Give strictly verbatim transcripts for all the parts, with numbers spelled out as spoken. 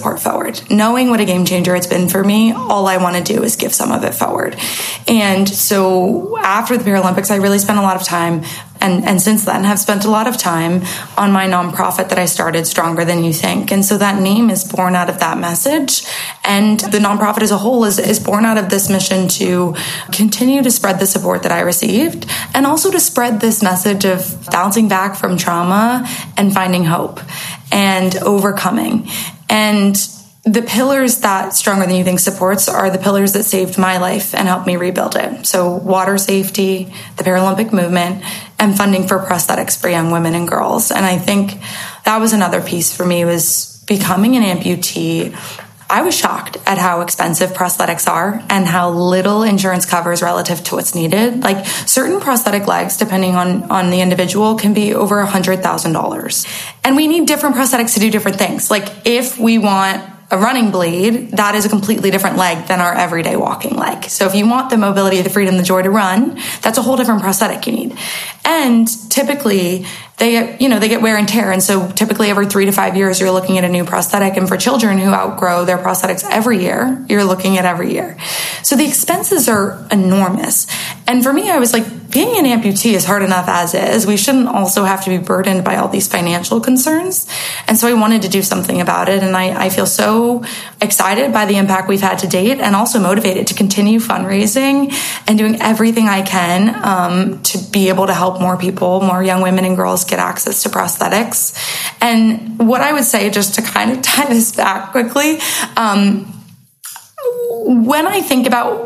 support forward. Knowing what a game changer it's been for me, all I want to do is give some of it forward. And so after the Paralympics, I really spent a lot of time, and, and since then have spent a lot of time on my nonprofit that I started, Stronger Than You Think. And so that name is born out of that message. And the nonprofit as a whole is, is born out of this mission to continue to spread the support that I received, and also to spread this message of bouncing back from trauma and finding hope and overcoming. And the pillars that Stronger Than You Think supports are the pillars that saved my life and helped me rebuild it. So water safety, the Paralympic movement, and funding for prosthetics for young women and girls. And I think that was another piece for me, was becoming an amputee. I was shocked at how expensive prosthetics are and how little insurance covers relative to what's needed. Like certain prosthetic legs, depending on, on the individual, can be over one hundred thousand dollars. And we need different prosthetics to do different things. Like if we want a running blade, that is a completely different leg than our everyday walking leg. So if you want the mobility, the freedom, the joy to run, that's a whole different prosthetic you need. And typically they get, you know, they get wear and tear. And so typically every three to five years, you're looking at a new prosthetic. And for children who outgrow their prosthetics every year, you're looking at every year. So the expenses are enormous. And for me, I was like, being an amputee is hard enough as is. We shouldn't also have to be burdened by all these financial concerns. And so I wanted to do something about it. And I, I feel so excited by the impact we've had to date, and also motivated to continue fundraising and doing everything I can um, to be able to help more people, more young women and girls get access to prosthetics. And what I would say, just to kind of tie this back quickly, um, when I think about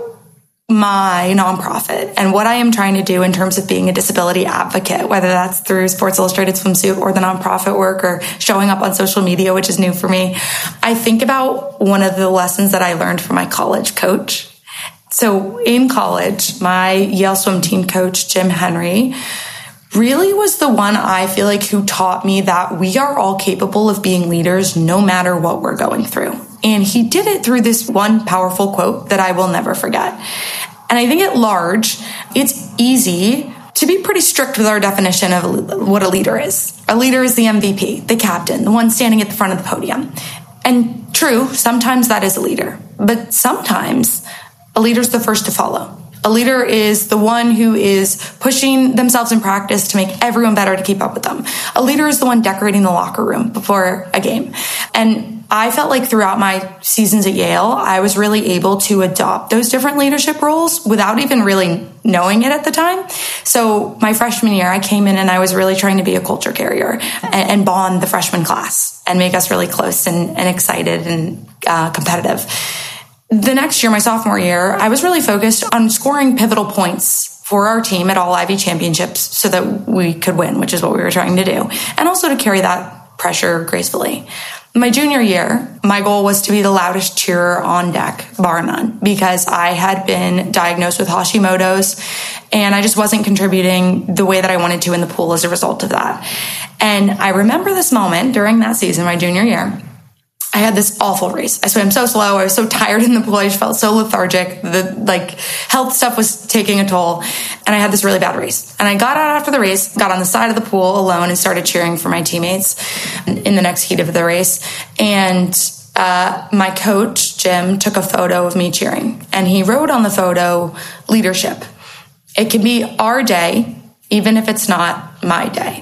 my nonprofit and what I am trying to do in terms of being a disability advocate, whether that's through Sports Illustrated Swimsuit or the nonprofit work or showing up on social media, which is new for me, I think about one of the lessons that I learned from my college coach. So in college, my Yale swim team coach, Jim Henry, really was the one, I feel like, who taught me that we are all capable of being leaders no matter what we're going through. And he did it through this one powerful quote that I will never forget. And I think at large, it's easy to be pretty strict with our definition of what a leader is. A leader is the M V P, the captain, the one standing at the front of the podium. And true, sometimes that is a leader. But sometimes a leader is the first to follow. A leader is the one who is pushing themselves in practice to make everyone better to keep up with them. A leader is the one decorating the locker room before a game. And I felt like throughout my seasons at Yale, I was really able to adopt those different leadership roles without even really knowing it at the time. So my freshman year, I came in and I was really trying to be a culture carrier and, and bond the freshman class and make us really close and, and excited and uh, competitive. The next year, my sophomore year, I was really focused on scoring pivotal points for our team at all Ivy championships so that we could win, which is what we were trying to do, and also to carry that pressure gracefully. My junior year, my goal was to be the loudest cheerer on deck, bar none, because I had been diagnosed with Hashimoto's and I just wasn't contributing the way that I wanted to in the pool as a result of that. And I remember this moment during that season, my junior year. I had this awful race. I swam so slow. I was so tired in the pool. I just felt so lethargic. The like health stuff was taking a toll. And I had this really bad race. And I got out after the race, got on the side of the pool alone and started cheering for my teammates in the next heat of the race. And uh, my coach, Jim, took a photo of me cheering. And he wrote on the photo, leadership. It can be our day, even if it's not my day.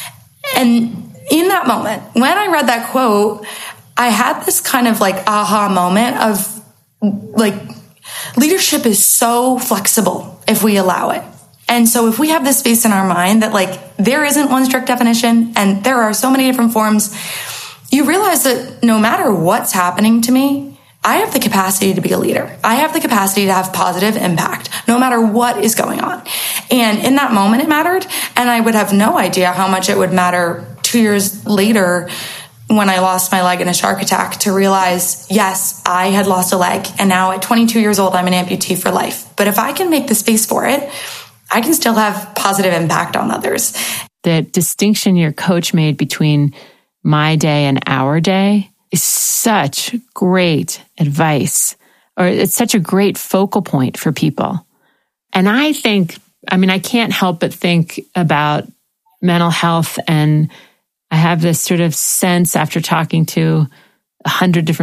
And in that moment, when I read that quote, I had this kind of like aha moment of like, leadership is so flexible if we allow it. And so if we have this space in our mind that like, there isn't one strict definition and there are so many different forms, you realize that no matter what's happening to me, I have the capacity to be a leader. I have the capacity to have positive impact no matter what is going on. And in that moment, it mattered. And I would have no idea how much it would matter two years later when I lost my leg in a shark attack to realize, yes, I had lost a leg. And now at twenty-two years old, I'm an amputee for life. But if I can make the space for it, I can still have positive impact on others. The distinction your coach made between my day and our day is such great advice, or it's such a great focal point for people. And I think, I mean, I can't help but think about mental health, and I have this sort of sense after talking to a hundred different